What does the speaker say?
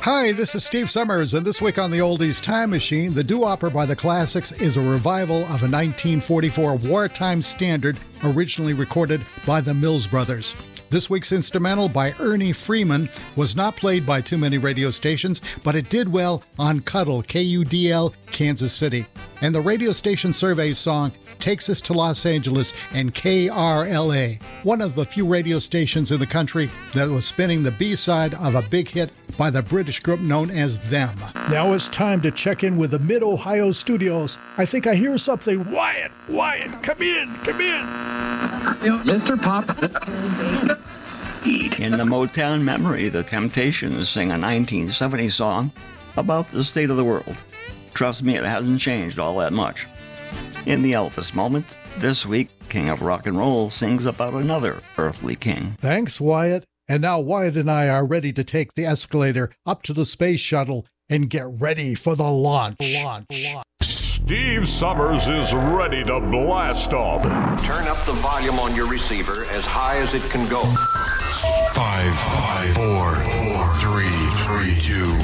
Hi, this is Steve Summers, and this week on the Oldies Time Machine, the doo-opper by the Classics is a revival of a 1944 wartime standard originally recorded by the Mills Brothers. This week's instrumental by Ernie Freeman was not played by too many radio stations, but it did well on Cuddle, KUDL, Kansas City. And the radio station survey song takes us to Los Angeles and KRLA, one of the few radio stations in the country that was spinning the B-side of a big hit by the British group known as Them. Now it's time to check in with the Mid-Ohio studios. I think I hear something. Wyatt, come in. Mr. Pop. In the Motown memory, the Temptations sing a 1970 song about the state of the world. Trust me, it hasn't changed all that much. In the Elvis moment, this week, King of Rock and Roll sings about another earthly king. Thanks, Wyatt. And now Wyatt and I are ready to take the escalator up to the space shuttle and get ready for the launch. Steve Summers is ready to blast off. Turn up the volume on your receiver as high as it can go. 5, 4, 3, 2,